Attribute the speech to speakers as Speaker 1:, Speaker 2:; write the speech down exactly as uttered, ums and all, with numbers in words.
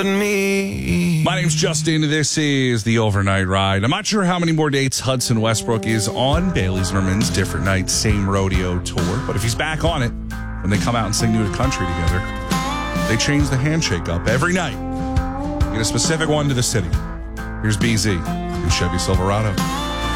Speaker 1: but me.
Speaker 2: My name's Justin. This is the Overnight Ride. I'm not sure how many more dates Hudson Westbrook is on. Bailey Zimmerman's Different Nights, Same Rodeo tour. But if he's back on it, when they come out and sing New to Country together, they change the handshake up every night. Get a specific one to the city. Here's B Z and Chevy Silverado.